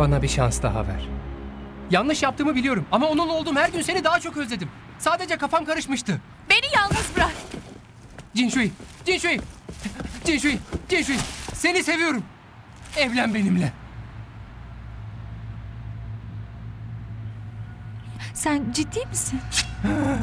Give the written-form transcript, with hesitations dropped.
Bana bir şans daha ver. Yanlış yaptığımı biliyorum ama onunla olduğum her gün seni daha çok özledim. Sadece kafam karışmıştı. Beni yalnız bırak. Jinshui, Jinshui, Jinshui, Jinshui. Seni seviyorum. Evlen benimle. Sen ciddi misin?